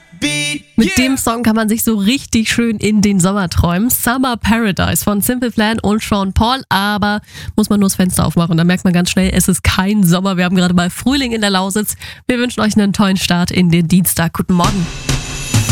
Mit dem Song kann man sich so richtig schön in den Sommer träumen. Summer Paradise von Simple Plan und Sean Paul. Aber muss man nur das Fenster aufmachen, dann merkt man ganz schnell, es ist kein Sommer. Wir haben gerade mal Frühling in der Lausitz. Wir wünschen euch einen tollen Start in den Dienstag. Guten Morgen.